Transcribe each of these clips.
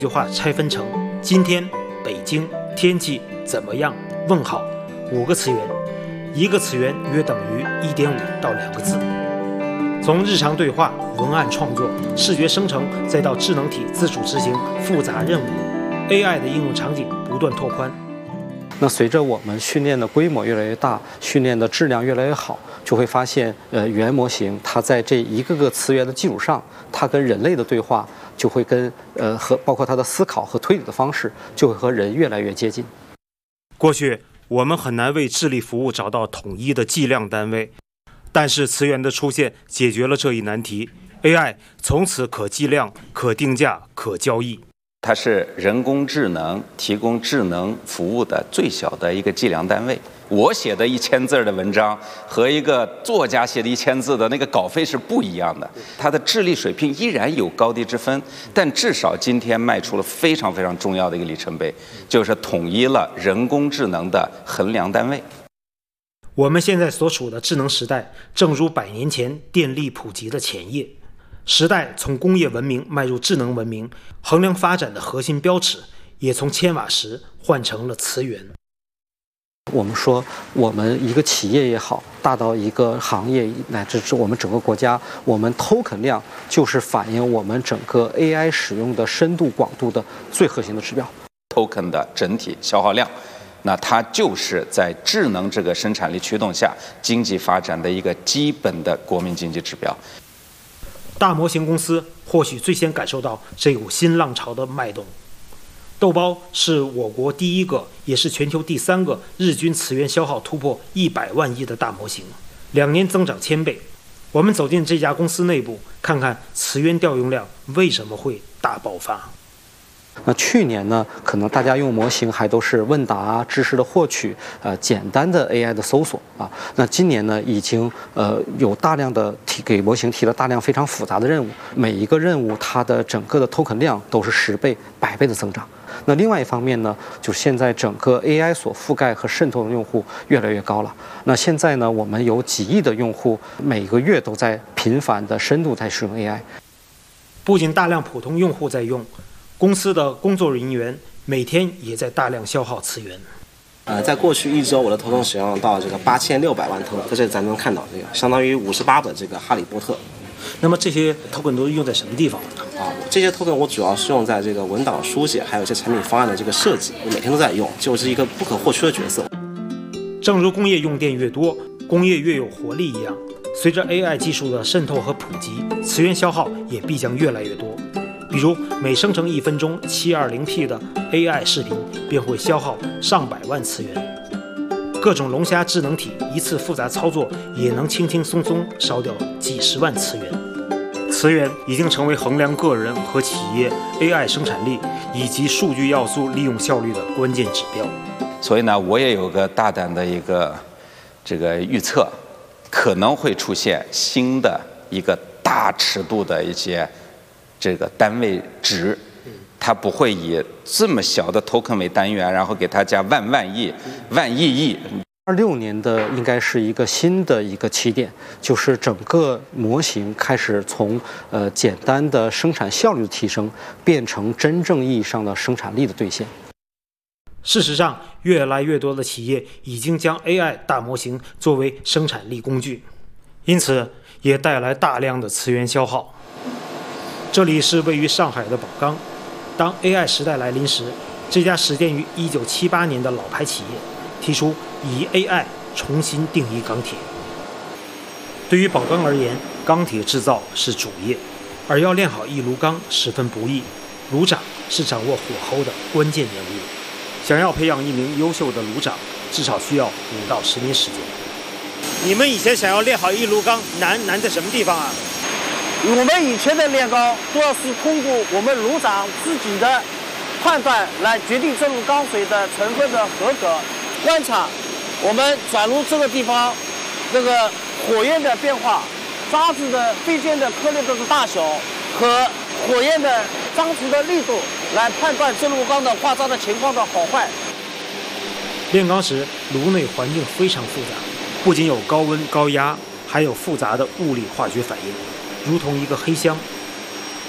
这句话拆分成今天、北京、天气怎么样、问号5个词源，一个词源约等于1.5到2个字。从日常对话、文案创作、视觉生成，再到智能体自主执行复杂任务 ，AI 的应用场景不断拓宽。 那随着我们训练的规模越来越大，训练的质量越来越好，就会发现，语言模型它在这一个个词源的基础上，它跟人类的对话就会跟和包括它的思考和推理的方式，就会和人越来越接近。 过去我们很难为智力服务找到统一的计量单位，但是词源的出现解决了这一难题。AI 从此可计量、可定价、可交易。 它是人工智能提供智能服务的最小的一个计量单位。我写的1000字的文章和一个作家写的1000字的那个稿费是不一样的，它的智力水平依然有高低之分，但至少今天迈出了非常非常重要的一个里程碑，就是统一了人工智能的衡量单位。 我们现在所处的智能时代，正如100年前电力普及的前夜。时代从工业文明迈入智能文明，衡量发展的核心标尺也从千瓦时换成了词源。 我们说，我们一个企业也好，大到一个行业，乃至是我们整个国家，我们 token 量就是反映我们整个 AI 使用的深度广度的最核心的指标。 token 的整体消耗量，那它就是在智能这个生产力驱动下，经济发展的一个基本的国民经济指标。 大模型公司或许最先感受到这股新浪潮的脉动。豆包是我国第一个，也是全球第3个日均词源消耗突破100万亿的大模型，2年增长1000倍。我们走进这家公司内部，看看词源调用量为什么会大爆发。 那去年呢，可能大家用模型还都是问答、知识的获取，简单的 AI 的搜索啊。那今年呢，已经有大量的给模型提了大量非常复杂的任务，每一个任务它的整个的 token 量都是10倍、100倍的增长。那另外一方面呢，就是现在整个 AI 所覆盖和渗透的用户越来越高了。那现在呢，我们有几亿的用户，每个月都在频繁的深度在使用 AI。 不仅大量普通用户在用，公司的工作人员每天也在大量消耗词源。 在过去1周，我的头痛使用到这个8600万头，在这咱能看到这个相当于58本这个《哈利波特》。 那么这些 token 都用在什么地方这些 token 我主要是用在这个文档书写，还有一些产品方案的这个设计，我每天都在用，就是一个不可或缺的角色。 正如工业用电越多，工业越有活力一样，随着 AI 技术的渗透和普及，词源消耗也必将越来越多。比如每生成1分钟 720p 的 AI 视频，便会消耗上百万词源。各种龙虾智能体一次复杂操作也能轻轻松松烧掉几十万词源。词源已经成为衡量个人和企业 AI 生产力以及数据要素利用效率的关键指标。 所以呢，我也有个大胆的一个这个预测，可能会出现新的一个大尺度的一些这个单位值，它不会以这么小的 token 为单元，然后给它加万亿、万亿。 26年的应该是一个新的一个起点，就是整个模型开始从简单的生产效率的提升，变成真正意义上的生产力的兑现。 事实上，越来越多的企业已经将 AI 大模型作为生产力工具，因此也带来大量的词源消耗。这里是位于上海的宝钢，当 AI 时代来临时，这家始建于1978年的老牌企业提出以 AI 重新定义钢铁。对于宝钢而言，钢铁制造是主业，而要炼好一炉钢十分不易，炉长是掌握火候的关键人物。想要培养一名优秀的炉长，至少需要5到10年时间。你们以前想要炼好一炉钢，难在什么地方啊？ 我们以前的炼钢都要是通过我们炉长自己的判断来决定这炉钢水的成分的合格。观察我们转炉这个地方那个火焰的变化，渣子的飞溅的颗粒的大小和火焰的张除的力度，来判断这炉钢的化渣的情况的好坏。 炼钢时，炉内环境非常复杂，不仅有高温高压，还有复杂的物理化学反应，如同一个黑箱。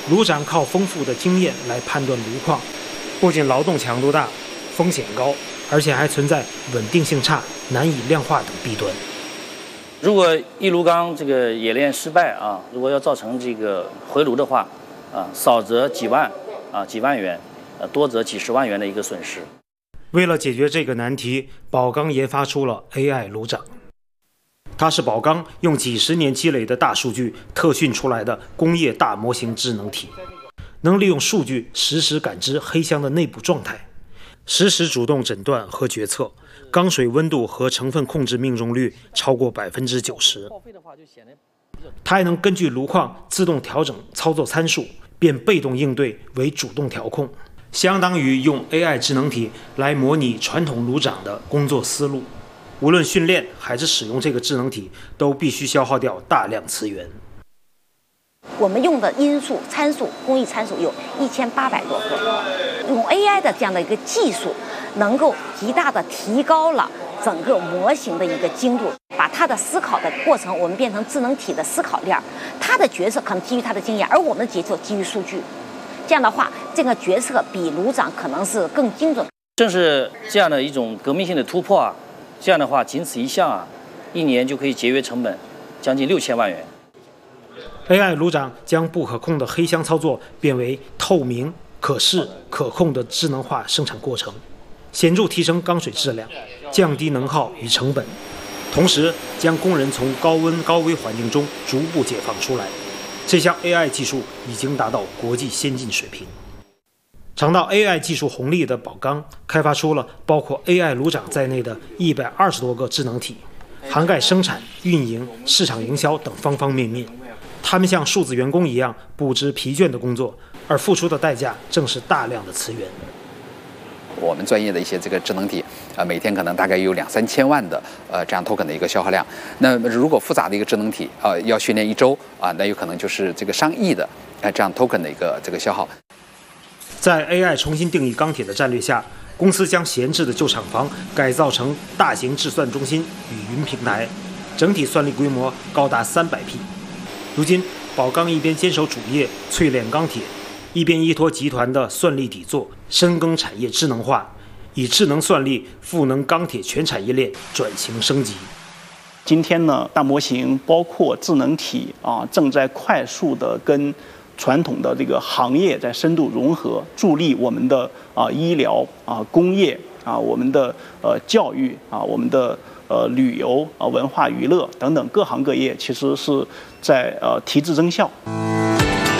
炉长靠丰富的经验来判断炉况，不仅劳动强度大、风险高，而且还存在稳定性差、难以量化等弊端。 如果一炉缸这个冶炼失败啊，如果要造成这个回炉的话，少则几万几万元，多则几十万元的一个损失。 为了解决这个难题，宝钢研发出了 AI 炉长。它是宝钢用几十年积累的大数据特训出来的工业大模型智能体，能利用数据实时感知黑箱的内部状态，实时主动诊断和决策，钢水温度和成分控制命中率超过90%。它还能根据炉况自动调整操作参数，变被动应对为主动调控，相当于用 AI 智能体来模拟传统炉长的工作思路。无论训练还是使用这个智能体，都必须消耗掉大量资源。 我们用的因素参数，工艺参数有1800多个。用 AI 的这样的一个技术，能够极大的提高了整个模型的一个精度，把它的思考的过程，我们变成智能体的思考链。它的决策可能基于它的经验，而我们的决策基于数据。这样的话，这个决策比炉长可能是更精准。 正是这样的一种革命性的突破啊！这样的话，仅此一项啊，1年就可以节约成本将近6000万元。 AI 炉长将不可控的黑箱操作变为透明、可视、可控的智能化生产过程，显著提升钢水质量，降低能耗与成本，同时将工人从高温高危环境中逐步解放出来。这项 AI 技术已经达到国际先进水平。尝到 AI 技术红利的宝钢开发出了包括 AI 炉长在内的120多个智能体，涵盖生产、运营、市场营销等方方面面。他们像数字员工一样不知疲倦的工作，而付出的代价正是大量的资源。 我们专业的一些这个智能体，每天可能大概有2-3千万的这样 token 的一个消耗量。那如果复杂的一个智能体要训练1周那有可能就是这个上亿的这样 token 的一个这个消耗。 在 AI 重新定义钢铁的战略下，公司将闲置的旧厂房改造成大型制算中心与云平台，整体算力规模高达300匹。如今，宝钢一边坚守主业淬炼钢铁，一边依托集团的算力底座，深耕产业智能化，以智能算力赋能钢铁全产业链转型升级。 今天呢，大模型包括智能体正在快速的跟传统的这个行业在深度融合，助力我们的医疗工业我们的教育我们的旅游文化娱乐等等各行各业，其实是在提质增效。